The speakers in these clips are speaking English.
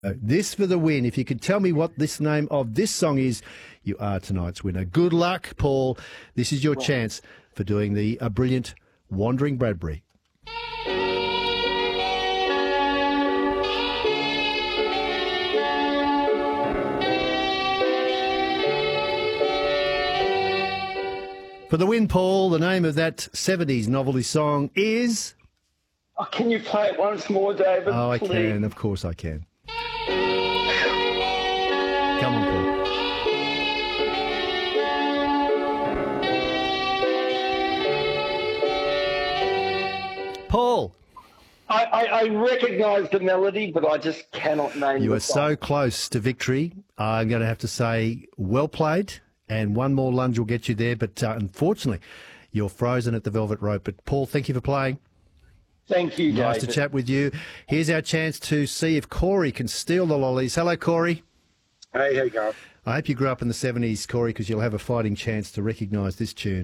This for the win. If you could tell me what this name of this song is, you are tonight's winner. Good luck, Paul. This is your chance for doing the brilliant Wandering Bradbury. For the win, Paul, the name of that 70s novelty song is... Oh, can you play it once more, David? Oh, I please? can. Of course I can. Come on, Paul. Paul. I recognise the melody, but I just cannot name You the are song. so close to victory. I'm going to have to say well played, and one more lunge will get you there. But unfortunately, you're frozen at the velvet rope. But, Paul, thank you for playing. Thank you, David. Nice to chat with you. Here's our chance to see if Corey can steal the lollies. Hello, Corey. Hey, how you going? I hope you grew up in the 70s, Corey, because you'll have a fighting chance to recognise this tune.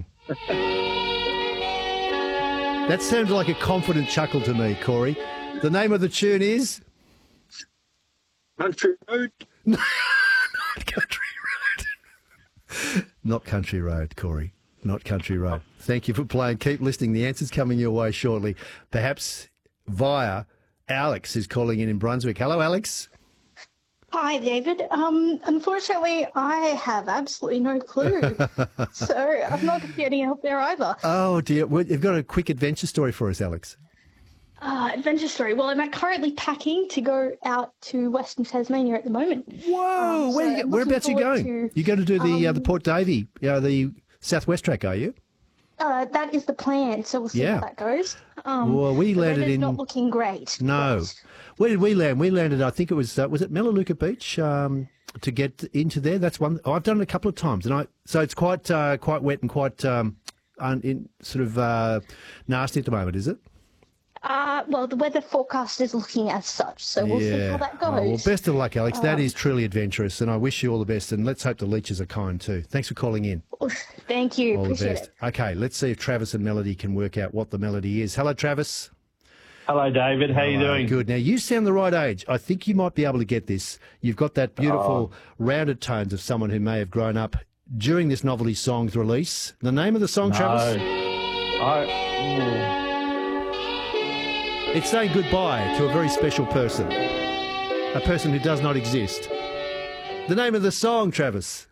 That sounded like a confident chuckle to me, Corey. The name of the tune is... Country Road. Not Country Road. Not Country Road, Corey. Not Country Road. Thank you for playing. Keep listening. The answer's coming your way shortly. Perhaps via Alex, who's calling in Brunswick. Hello, Alex. Hi, David. Unfortunately, I have absolutely no clue. So I'm not going to get any help there either. Oh, dear. Well, you've got a quick adventure story for us, Alex. Adventure story. Well, I'm currently packing to go out to Western Tasmania at the moment. Whoa. Whereabouts are you going? You're going to do the Port Davey, the Southwest track, are you? That is the plan, so we'll see how that goes. Well, we landed in... not looking great. No. But... Where did we land? We landed, I think it was it Melaleuca Beach to get into there? That's one. I've done it a couple of times, and so it's quite wet and quite nasty at the moment, is it? Well, the weather forecast is looking as such, so we'll see how that goes. Oh, well, best of luck, Alex. That is truly adventurous, and I wish you all the best, and let's hope the leeches are kind too. Thanks for calling in. Thank you. All Appreciate the best. it. Okay, let's see if Travis and Melody can work out what the melody is. Hello, Travis. Hello, David. How you doing? Good. Now, you sound the right age. I think you might be able to get this. You've got that beautiful rounded tones of someone who may have grown up during this novelty song's release. The name of the song, Travis? It's saying goodbye to a very special person, a person who does not exist. The name of the song, Travis?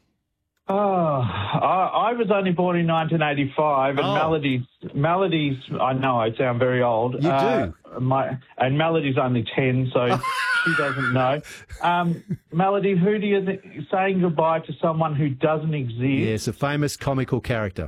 I was only born in 1985, and Melody's, I know I sound very old. You do. And Melody's only 10, so she doesn't know. Melody, who do you think saying goodbye to someone who doesn't exist? Yes, a famous comical character.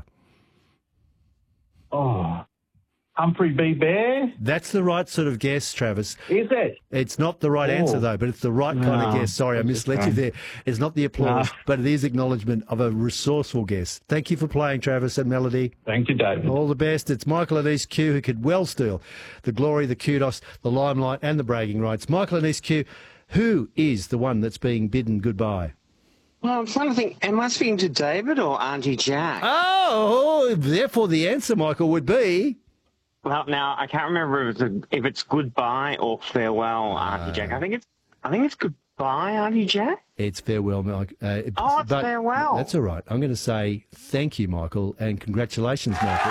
Oh, Humphrey B. Bear? That's the right sort of guess, Travis. Is it? It's not the right answer, though, but it's the right kind of guess. Sorry, I misled you there. It's not the applause, but it is acknowledgement of a resourceful guess. Thank you for playing, Travis and Melody. Thank you, David. All the best. It's Michael and East Q, who could well steal the glory, the kudos, the limelight and the bragging rights. Michael and East Q, who is the one that's being bidden goodbye? Well, I'm trying to think, am I speaking to David or Auntie Jack? Oh, therefore the answer, Michael, would be... Well, now I can't remember if it's goodbye or farewell, Auntie Jack. I think it's goodbye, Auntie Jack. It's farewell, Mike. It's farewell. That's all right. I'm going to say thank you, Michael, and congratulations, Michael.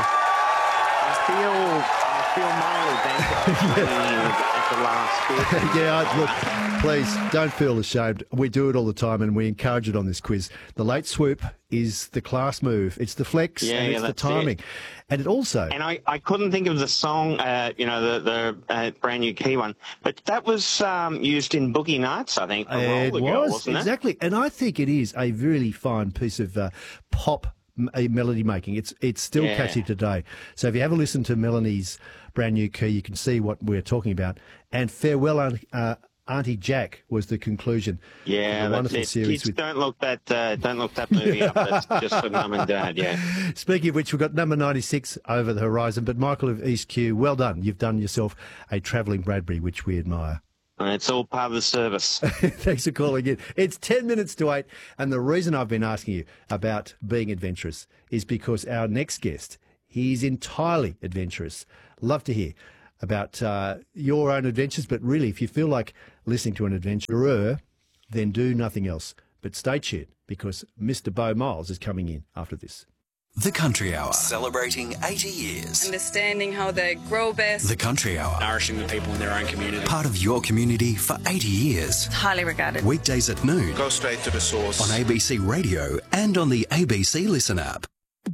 I feel mildly thankful at the last bit. Yeah, look, please don't feel ashamed. We do it all the time, and we encourage it on this quiz. The late swoop is the class move. It's the flex, and it's the timing. And it also... And I couldn't think of the song, the brand new key one, but that was used in Boogie Nights, I think, a while ago, wasn't it? Exactly. And I think it is a really fine piece of pop melody making. It's still catchy today. So if you have a listen to Melanie's brand new key, you can see what we're talking about. And Farewell, Auntie Jack was the conclusion. Yeah, of the wonderful series. Kids, don't look that movie up. That's just for mum and dad. Yeah. Speaking of which, we've got number 96 over the horizon. But Michael of East Q, well done. You've done yourself a travelling Bradbury, which we admire. It's all part of the service. Thanks for calling in. It's 10 minutes to 8, and the reason I've been asking you about being adventurous is because our next guest, he's entirely adventurous. Love to hear about your own adventures. But really, if you feel like listening to an adventurer, then do nothing else. But stay tuned, because Mr. Beau Miles is coming in after this. The Country Hour, celebrating 80 years. Understanding how they grow best. The Country Hour, nourishing the people in their own community. Part of your community for 80 years. Highly regarded. Weekdays at noon. Go straight to the source. On ABC Radio and on the ABC Listen app.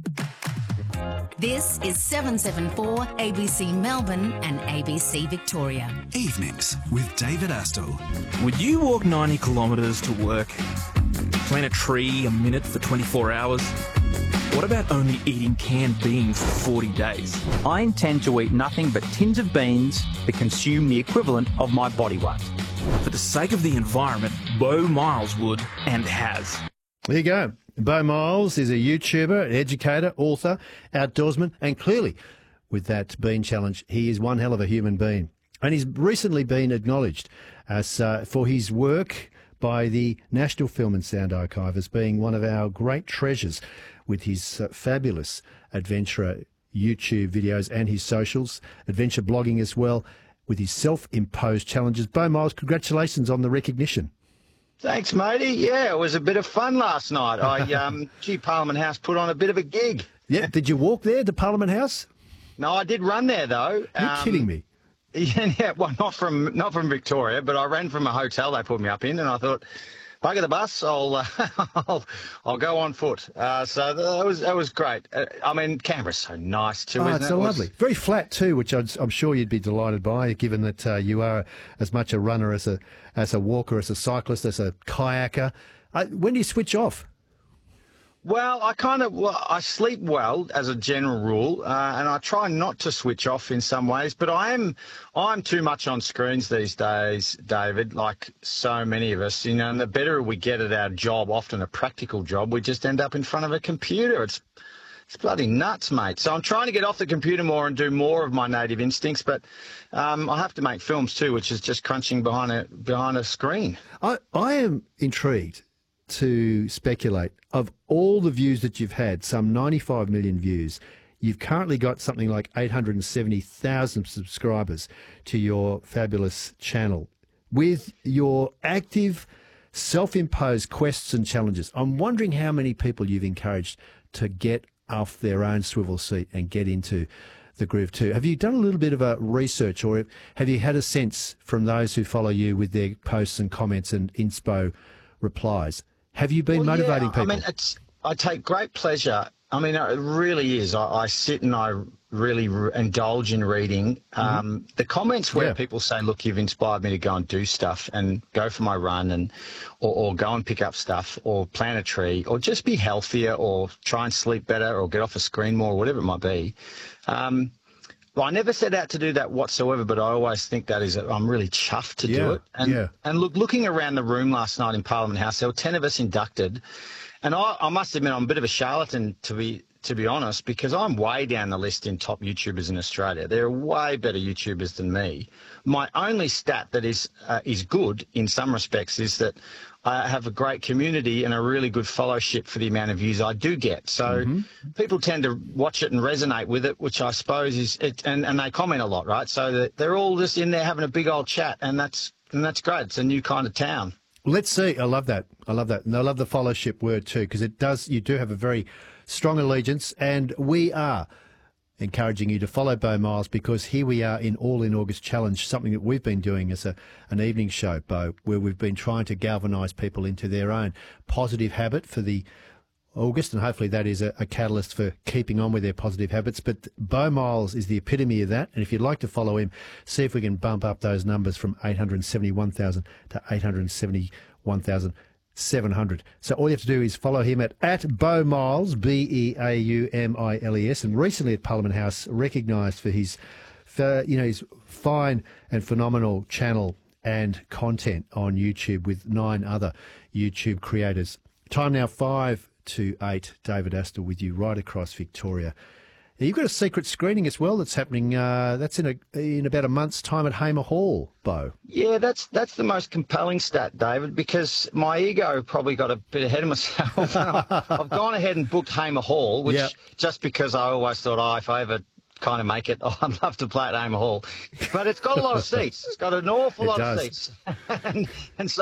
This is 774 ABC Melbourne and ABC Victoria. Evenings with David Astle. Would you walk 90 kilometres to work? Plant a tree a minute for 24 hours? What about only eating canned beans for 40 days? I intend to eat nothing but tins of beans that consume the equivalent of my body weight. For the sake of the environment, Beau Miles would and has. There you go. Beau Miles is a YouTuber, educator, author, outdoorsman, and clearly, with that bean challenge, he is one hell of a human being. And he's recently been acknowledged as for his work by the National Film and Sound Archive as being one of our great treasures, with his fabulous adventure YouTube videos and his socials, adventure blogging as well, with his self-imposed challenges. Beau Miles, congratulations on the recognition. Thanks, matey. Yeah, it was a bit of fun last night. Parliament House put on a bit of a gig. Yeah, did you walk there to Parliament House? No, I did run there though. You're kidding me. Yeah, well, not from Victoria, but I ran from a hotel they put me up in, and I thought, bugger the bus, I'll go on foot. So that was great. I mean, Canberra's so nice too. Isn't it's so lovely. Very flat too, which I'm sure you'd be delighted by, given that you are as much a runner as a walker, as a cyclist, as a kayaker. When do you switch off? Well, I sleep well as a general rule, and I try not to switch off in some ways. But I'm too much on screens these days, David. Like so many of us, and the better we get at our job, often a practical job, we just end up in front of a computer. It's bloody nuts, mate. So I'm trying to get off the computer more and do more of my native instincts. But I have to make films too, which is just crunching behind a screen. I am intrigued to speculate, of all the views that you've had, some 95 million views, you've currently got something like 870,000 subscribers to your fabulous channel. With your active, self-imposed quests and challenges, I'm wondering how many people you've encouraged to get off their own swivel seat and get into the groove too. Have you done a little bit of a research, or have you had a sense from those who follow you with their posts and comments and inspo replies? Have you been motivating people? I mean, I take great pleasure. I mean, it really is. I sit and I really indulge in reading. The comments where people say, look, you've inspired me to go and do stuff and go for my run or go and pick up stuff or plant a tree or just be healthier or try and sleep better or get off a screen more or whatever it might be. Well, I never set out to do that whatsoever, but I always think that I'm really chuffed to do it. And looking around the room last night in Parliament House, there were 10 of us inducted. And I must admit, I'm a bit of a charlatan, to be honest, because I'm way down the list in top YouTubers in Australia. There are way better YouTubers than me. My only stat that is good in some respects is that I have a great community and a really good fellowship for the amount of views I do get. So people tend to watch it and resonate with it, which I suppose is it, and they comment a lot, right? So they're all just in there having a big old chat, and that's great. It's a new kind of town. Let's see. I love that. And I love the fellowship word too, because you do have a very strong allegiance, and we are encouraging you to follow Beau Miles, because here we are in All in August Challenge, something that we've been doing as an evening show, Beau, where we've been trying to galvanise people into their own positive habit for the August, and hopefully that is a catalyst for keeping on with their positive habits. But Beau Miles is the epitome of that, and if you'd like to follow him, see if we can bump up those numbers from 871,000 to 871,700. So all you have to do is follow him at Beau Miles, BeauMiles, and recently at Parliament House, recognised for his fine and phenomenal channel and content on YouTube with 9 other YouTube creators. Time now 5 to 8. David Astle with you right across Victoria. Now, you've got a secret screening as well that's happening. That's in about a month's time at Hamer Hall, Beau. Yeah, that's the most compelling stat, David, because my ego probably got a bit ahead of myself. I've gone ahead and booked Hamer Hall, which just because I always thought, if I ever kind of make it. Oh, I'd love to play at Hamer Hall. But it's got a lot of seats. It's got an awful lot of seats. and so